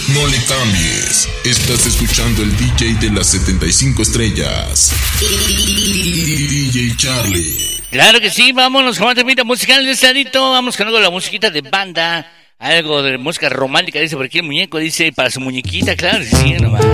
No le cambies. Estás escuchando el DJ de las 75 estrellas. DJ Charlie. Claro que sí, vámonos con una temita musical de este ladito. Vamos con algo de la musiquita de banda. Algo de música romántica, dice por aquí el muñeco, dice para su muñequita, claro, sí, nomás.